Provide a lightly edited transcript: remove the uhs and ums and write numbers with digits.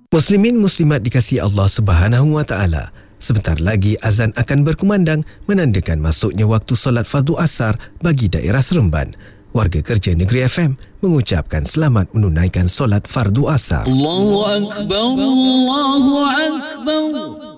Muslimin muslimat dikasihi Allah Subhanahu wa taala. Sebentar lagi azan akan berkumandang menandakan masuknya waktu solat fardu asar bagi daerah Seremban. Warga kerja Negeri FM mengucapkan selamat menunaikan solat fardu asar. Allahu akbar, Allahu akbar.